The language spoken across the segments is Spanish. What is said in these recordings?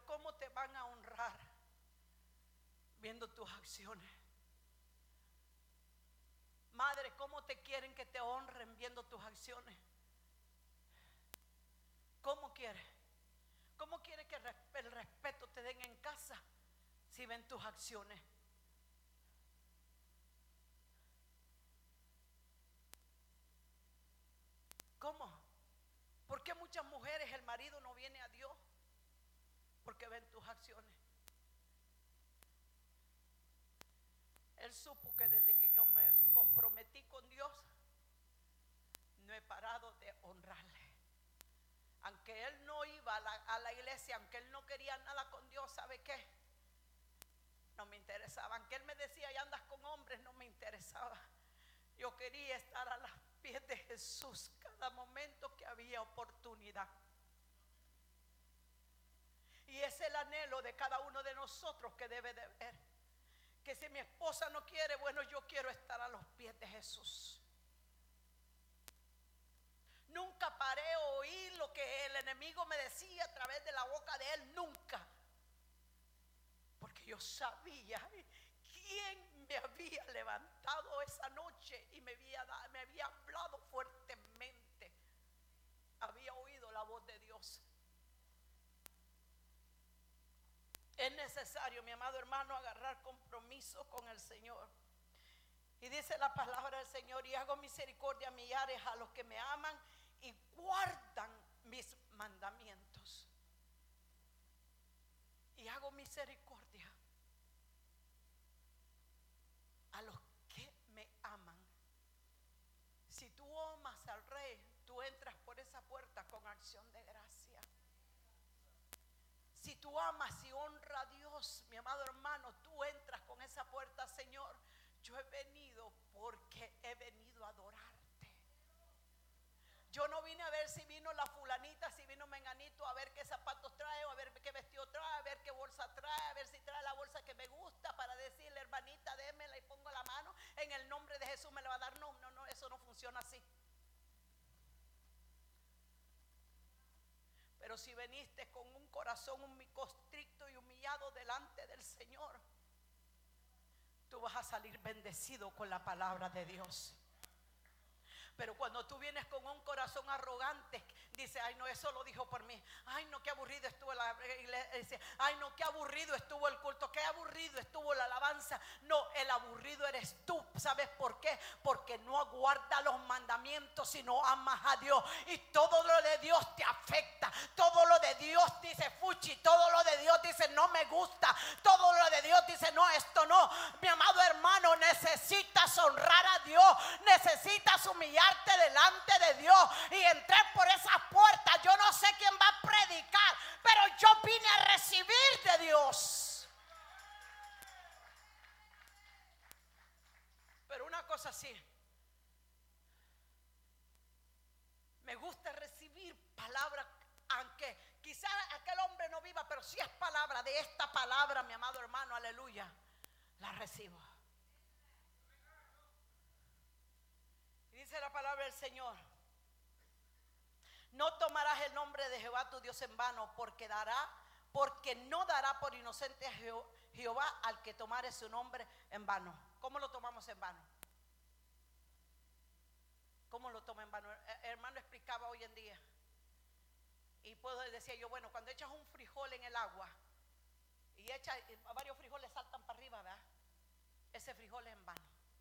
¿cómo te van a honrar viendo tus acciones? Madre, ¿cómo te quieren que te honren viendo tus acciones? ¿Cómo quiere? ¿Cómo quiere que el respeto te den en casa si ven tus acciones? ¿Cómo? ¿Por qué muchas mujeres el marido no viene a Dios? Porque ven tus acciones. Él supo que desde que yo me comprometí con Dios, no he parado de honrarle. Aunque él no iba a la iglesia, aunque él no quería nada con Dios, ¿sabe qué? No me interesaba. Aunque él me decía, y andas con hombres, no me interesaba. Yo quería estar a los pies de Jesús cada momento que había oportunidad. Y es el anhelo de cada uno de nosotros que debe de ver. Que si mi esposa no quiere, bueno, yo quiero estar a los pies de Jesús. Nunca paré a oír lo que el enemigo me decía a través de la boca de él, nunca. Porque yo sabía quién me había levantado esa noche y me había hablado fuertemente. Había oído la voz de Dios. Es necesario, mi amado hermano, agarrar compromiso con el Señor. Y dice la palabra del Señor: y hago misericordia a millares, a los que me aman y guardan mis mandamientos. Y hago misericordia a los que me aman. Si tú amas al Rey, tú entras por esa puerta con acción de gracia. Si tú amas y honras a Dios, mi amado hermano, tú entras con esa puerta. Señor, yo he venido porque he venido a adorarte. Yo no vine a ver si vino la fulanita, si vino menganito, a ver qué zapatos trae, o a ver qué vestido trae, a ver qué bolsa trae, a ver si trae la bolsa que me gusta, para decirle, hermanita, démela y pongo la mano, en el nombre de Jesús me la va a dar. No, eso no funciona así. Pero si veniste con un corazón constricto y humillado delante del Señor, tú vas a salir bendecido con la palabra de Dios. Pero cuando tú vienes con un corazón arrogante, dice, ay no, eso lo dijo por mí. Ay no, qué aburrido estuvo la iglesia. Dice, ay no, qué aburrido estuvo el culto, qué aburrido estuvo la alabanza. No, el aburrido eres tú. ¿Sabes por qué? Porque no aguardas los mandamientos, sino amas a Dios. Y todo lo de Dios te afecta. Todo lo de Dios dice fuchi. Todo lo de Dios dice no me gusta. Todo lo de Dios dice no, esto no. Mi amado hermano, necesitas honrar a Dios. Necesitas humillar delante de Dios y entrar por esas puertas. Yo no sé quién va a predicar, pero yo vine a recibir de Dios. Pero una cosa sí, me gusta recibir palabra, aunque quizás aquel hombre no viva, pero si es palabra, de esta palabra, mi amado hermano, aleluya, la recibo. Dice la palabra del Señor: no tomarás el nombre de Jehová tu Dios en vano, porque no dará por inocente a Jehová al que tomare su nombre en vano. ¿Cómo lo tomamos en vano? ¿Cómo lo toma en vano? Hermano explicaba hoy en día, y puedo decir yo, bueno, cuando echas un frijol en el agua y varios frijoles saltan para arriba, ¿verdad? Ese frijol es en vano.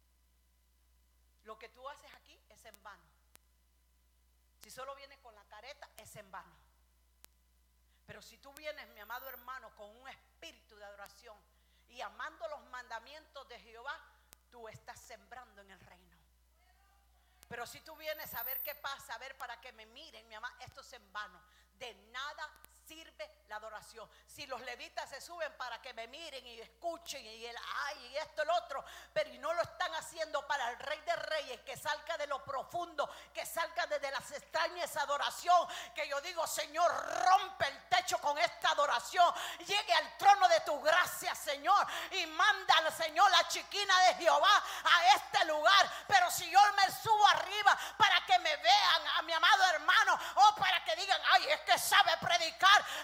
Lo que tú haces aquí es en vano. Si solo vienes con la careta, es en vano. Pero si tú vienes, mi amado hermano, con un espíritu de adoración y amando los mandamientos de Jehová, tú estás sembrando en el reino. Pero si tú vienes a ver qué pasa, a ver para que me miren, mi amado, esto es en vano. De nada sirve la adoración. Si los levitas se suben para que me miren y escuchen y esto, el otro, pero y no lo están haciendo para el Rey de Reyes, que salga de lo profundo, que salga desde las extrañas esa adoración, que yo digo, Señor, rompe el techo con esta adoración, llegue al trono de tu gracia, Señor, y manda al Señor la chiquina de Jehová a este lugar. Pero si yo me subo arriba para que me vean, a mi amado hermano, o para que digan, ay, es que sabe predicar,